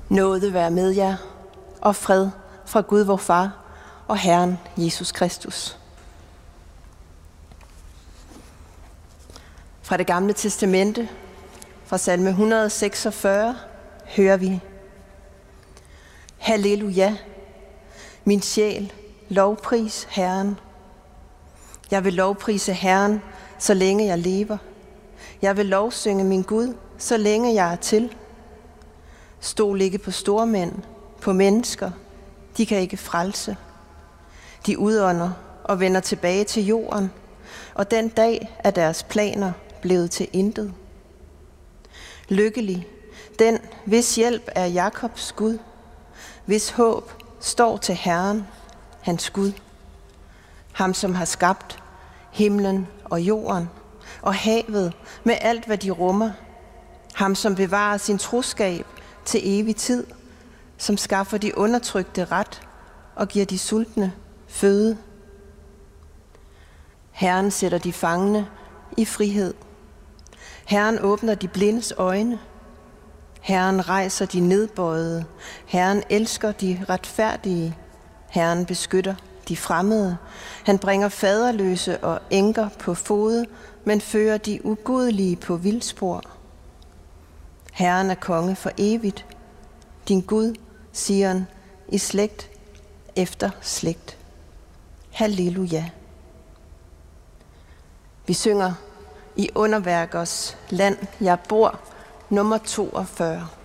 Nåde være med jer, og fred fra Gud vor Far og Herren Jesus Kristus. Fra det gamle testamente, fra salme 146, hører vi: Halleluja, min sjæl, lovpris Herren. Jeg vil lovprise Herren, så længe jeg lever. Jeg vil lovsynge min Gud, så længe jeg er til. Stol ikke på stormænd, på mennesker, de kan ikke frelse. De udånder og vender tilbage til jorden, og den dag er deres planer blevet til intet. Lykkelig den, hvis hjælp er Jakobs Gud, hvis håb står til Herren, hans Gud. Ham, som har skabt himlen og jorden og havet med alt, hvad de rummer. Ham, som bevarer sin troskab til evig tid, som skaffer de undertrykte ret og giver de sultne føde. Herren sætter de fangne i frihed. Herren åbner de blindes øjne. Herren rejser de nedbøjede. Herren elsker de retfærdige. Herren beskytter de fremmede. Han bringer faderløse og enker på fode, men fører de ugudelige på vildspor. Herren er konge for evigt. Din Gud, Sion, i slægt efter slægt. Halleluja. Vi synger i underværkers land, jeg bor, nummer 42.